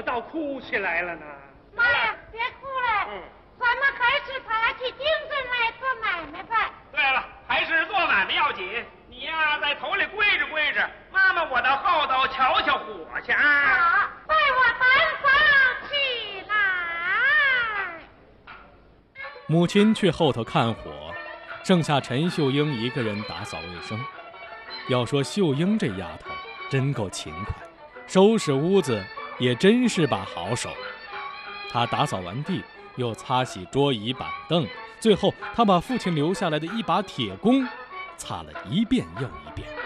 倒哭起来了呢。 妈呀，别哭了，咱们还是爬起精神来做买卖吧。 对了，还是做买卖要紧。你呀，在头里跪着跪着，妈妈我到后头瞧瞧火去啊。 好，带我单房起来。 母亲去后头看火，剩下陈秀英一个人打扫卫生。要说秀英这丫头真够勤快，收拾屋子也真是把好手。她打扫完地，又擦洗桌椅板凳，最后她把父亲留下来的一把铁弓擦了一遍又一遍。